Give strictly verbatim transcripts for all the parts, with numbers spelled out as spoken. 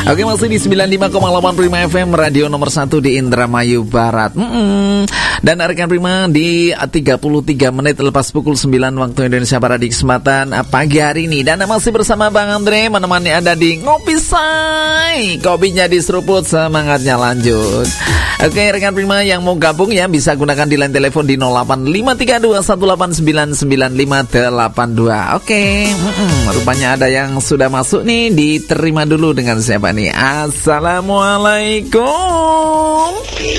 Oke, masih di sembilan puluh lima koma delapan Prima F M, radio nomor satu di Indramayu Barat. Mm-mm. Dan rekan Prima, di tiga puluh tiga menit lepas pukul sembilan waktu Indonesia Barat di kesempatan pagi hari ini. Dan masih bersama Bang Andre menemani Anda di Ngopi Say. Kopinya diseruput, semangatnya lanjut. Oke, rekan Prima yang mau gabung ya bisa gunakan di line telepon di nol delapan lima tiga dua satu delapan sembilan sembilan lima delapan dua. Oke, mm-mm. Rupanya ada yang sudah masuk nih, diterima dulu dengan siapa nih? Assalamualaikum.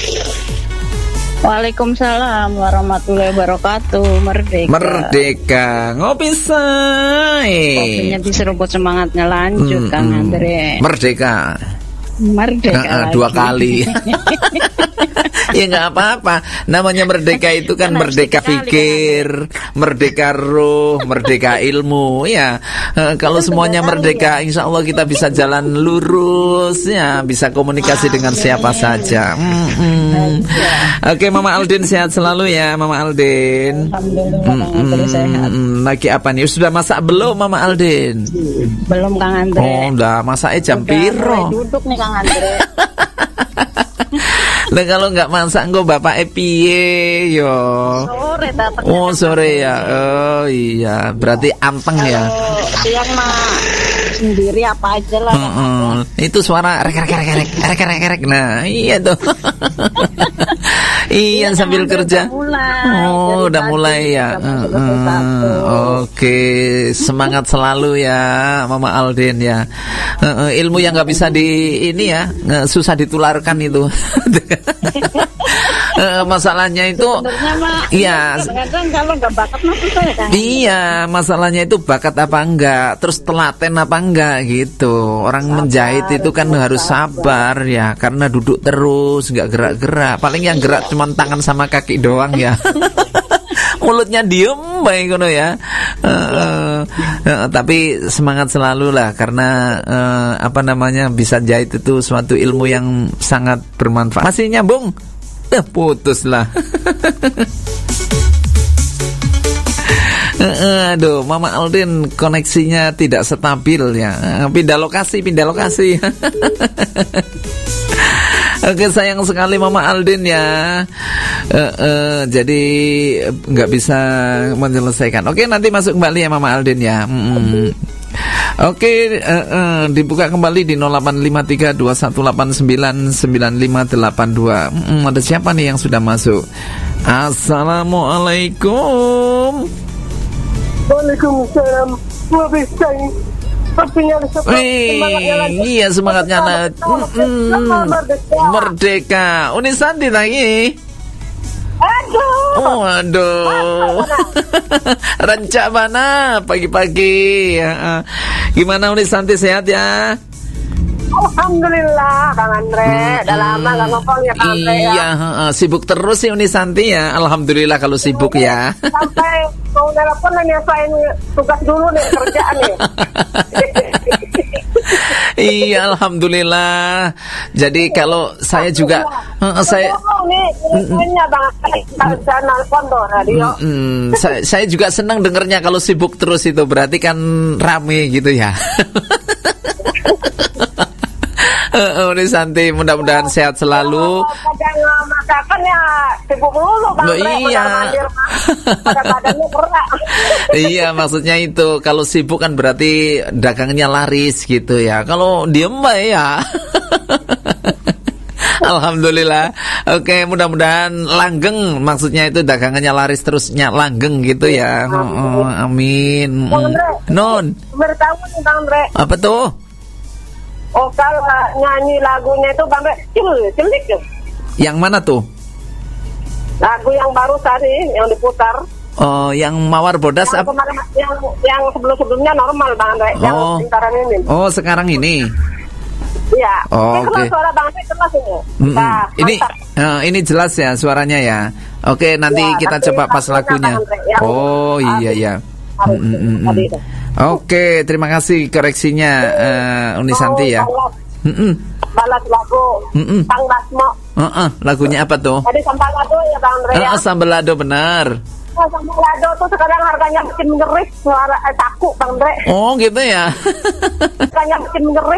Waalaikumsalam warahmatullahi wabarakatuh. Merdeka. Merdeka. Ngopi Say. Kopinya diseruput, semangatnya lanjut, hmm, Kang Andre. Merdeka. Merdeka nah, dua kali. Ya nggak apa-apa. Namanya merdeka itu kan merdeka pikir, merdeka roh, merdeka ilmu. Ya, kalau semuanya merdeka, insya Allah kita bisa jalan lurus. Ya, bisa komunikasi dengan siapa saja. Mm-hmm. Oke, Mama Aldin sehat selalu ya, Mama Aldin. Alhamdulillah, sehat. Lagi apa nih? Sudah masak belum, Mama Aldin? Belum, Kang Andre. Oh, udah masaknya jam piro? Duduk nih, Kang Andre. Nah, kalau nggak masak engko bapak piye yo? Sore datang. Oh, sore ya. Oh iya, berarti anteng ya. Siang mah sendiri apa aja lah. Uh-uh. Itu suara rek rek rek rek rek rek rek. Nah, iya tuh. Iya, sambil kerja. Oh, udah mulai ya. Uh-uh. Oke, semangat selalu ya, Mama Aldin ya. Uh-uh. Ilmu yang nggak bisa di ini ya, susah ditularkan itu. Uh, masalahnya itu iya, kadang-kadang kalau nggak bakat mah susah ya, kan? Iya, masalahnya itu bakat apa enggak, terus telaten apa enggak gitu. Orang sabar, menjahit itu kan harus sabar, sabar ya, karena duduk terus nggak gerak-gerak. Paling yang gerak cuma tangan sama kaki doang ya. Mulutnya diem baik ngono ya. Uh, uh, uh, tapi semangat selalu lah, karena uh, apa namanya, bisa jahit itu suatu ilmu yang sangat bermanfaat. Masih nyambung? Eh, putus lah. uh, aduh, Mama Aldin koneksinya tidak stabil ya. Pindah lokasi, pindah lokasi. Oke, sayang sekali Mama Aldin ya. uh, uh, Jadi nggak bisa menyelesaikan. Oke, nanti masuk kembali ya Mama Aldin ya. hmm. Oke, uh, uh, dibuka kembali di nol delapan lima tiga dua satu delapan sembilan sembilan lima delapan dua. hmm, Ada siapa nih yang sudah masuk? Assalamualaikum. Waalaikumsalam. Wih, iya semangatnya lah. Mm-mm. Merdeka. Uni Santi lagi. Aduh. Oh, aduh. Rancak mana pagi-pagi. Gimana Uni Santi, sehat ya? Alhamdulillah, Kang Andre. Udah lama gak ngomong ya, Kang Andre. Iya, uh, sibuk terus sih Uni Santi ya. Alhamdulillah kalau sibuk ya. Sampai mau telepon dan nyasain tugas dulu nih, kerjaan nih. Iya, alhamdulillah. Jadi kalau saya juga uh, saya mm, saya, saya juga senang dengernya kalau sibuk terus, itu berarti kan rame gitu ya. Uh, Uni Santi, mudah-mudahan sehat selalu. Kadang masakan ya sibuk dulu, Bang. Loh, iya. Pada badannya berat. Iya, maksudnya itu kalau sibuk kan berarti dagangnya laris gitu ya. Kalau diem mbak ya. Alhamdulillah. Oke, mudah-mudahan langgeng, maksudnya itu dagangannya laris terusnya langgeng gitu ya. Oh, amin. Non. Bertahu nih, Bang Andre. Apa tuh? Oh, kalau nyanyi lagunya itu Bang Re, cilik tuh. Yang mana tuh? Lagu yang baru tadi, yang diputar. Oh, yang Mawar Bodas. Yang, kemarin, yang, yang sebelum-sebelumnya normal, Bang Re. Oh. Yang sekarang ini. Oh, sekarang ini. Iya. Oh, oke. Okay. Suara Bang Re kelas ini. Nah, ini uh, ini jelas ya suaranya ya. Oke, nanti ya, kita coba pas lagunya. Yang, oh, iya ya. Mm, mm, mm. Oke, terima kasih koreksinya uh, Uni Santi ya. Heeh. Balas lagu. Heeh. Tang Basmo. Heeh, lagunya apa tuh? Tadi sambal lado ya Bang Andre. Heeh, sambal lado benar. Oh, sambal lado tuh sekarang harganya makin mengeris, suara eh, taku Bang Andre. Oh, gitu ya. Harganya makin mengeris.